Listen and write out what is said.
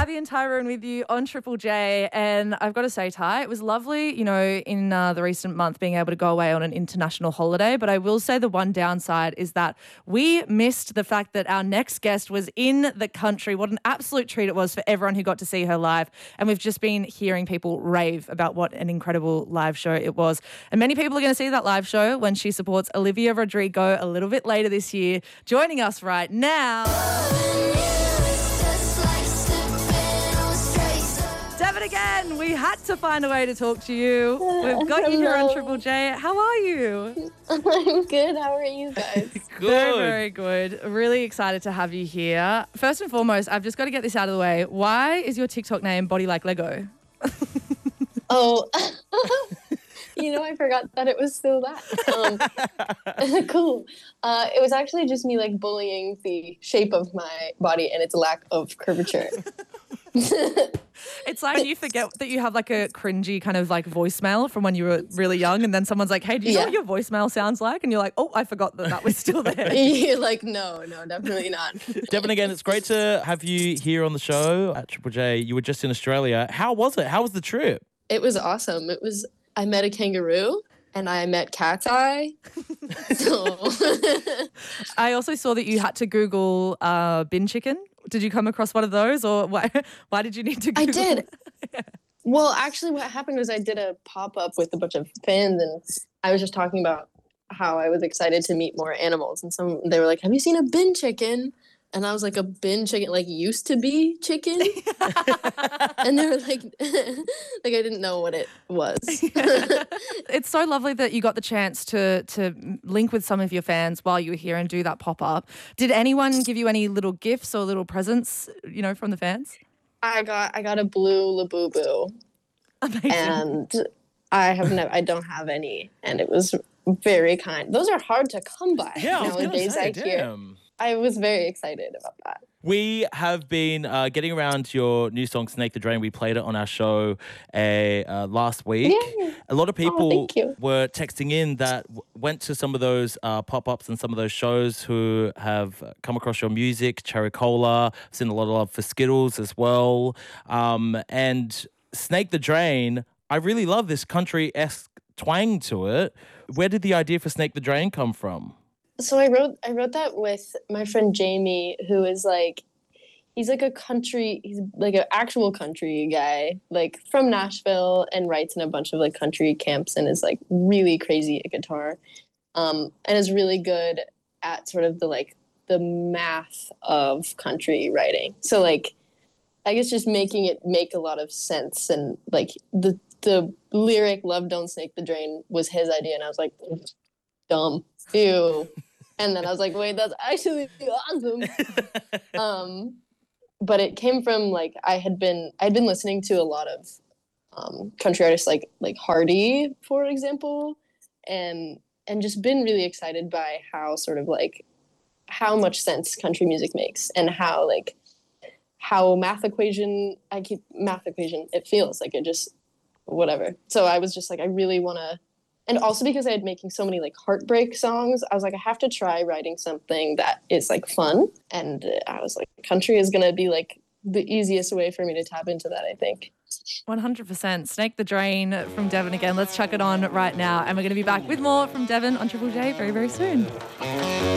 the entire room with you on Triple J. And I've got to say, Ty, it was lovely, you know, in the recent month being able to go away on an international holiday. But I will say the one downside is that we missed the fact that our next guest was in the country. What an absolute treat it was for everyone who got to see her live. And we've just been hearing people rave about what an incredible live show it was. And many people are going to see that live show when she supports Olivia Rodrigo a little bit later this year. Joining us right now, Devin again. We had to find a way to talk to you. We've got you here on Triple J. How are you? I'm good. How are you guys? Good. Very, very good. Really excited to have you here. First and foremost, I've just got to get this out of the way. Why is your TikTok name Body Like Lego? Oh, I forgot that it was still that. Cool. It was actually just me like bullying the shape of my body and its lack of curvature. It's like you forget that you have like a cringy kind of like voicemail from when you were really young, and then someone's like, hey, do you know what your voicemail sounds like? And you're like, oh, I forgot that was still there. You're like, no, definitely not. Devin, again, it's great to have you here on the show at Triple J. You were just in Australia. How was it? How was the trip? It was awesome. I met a kangaroo and I met Cat's Eye. So I also saw that you had to Google bin chicken. Did you come across one of those, or why did you need to Google? I did. Yeah. Well, actually what happened was I did a pop-up with a bunch of fans, and I was just talking about how I was excited to meet more animals, and they were like, have you seen a bin chicken? And I was like, a bin chicken, like used to be chicken? And they were like, like I didn't know what it was. It's so lovely that you got the chance to link with some of your fans while you were here and do that pop-up. Did anyone give you any little gifts or little presents, from the fans? I got a blue Labubu. Amazing. And I don't have any. And it was very kind. Those are hard to come by nowadays, I hear. I was very excited about that. We have been getting around your new song, Snake the Drain. We played it on our show last week. Yay. A lot of people thank you. were texting in that went to some of those pop-ups and some of those shows who have come across your music, Cherry Cola. I've seen a lot of love for Skittles as well. And Snake the Drain, I really love this country-esque twang to it. Where did the idea for Snake the Drain come from? So I wrote that with my friend Jamie, who is like, he's like an actual country guy, like from Nashville, and writes in a bunch of like country camps and is like really crazy at guitar, and is really good at sort of the math of country writing. So like, I guess just making it make a lot of sense, and like the lyric "Love Don't Snake the Drain" was his idea, and I was like, dumb, ew. And then I was like, wait, that's actually awesome. But it came from like I'd been listening to a lot of country artists like Hardy, for example, and just been really excited by how sort of like how much sense country music makes, and how math equation it feels like it just whatever. So I was just like, I really want to. And also because I had making so many like heartbreak songs, I was like, I have to try writing something that is like fun. And I was like, country is going to be like the easiest way for me to tap into that, I think. 100%. Snake the Drain from Devin again. Let's chuck it on right now. And we're going to be back with more from Devin on Triple J very, very soon.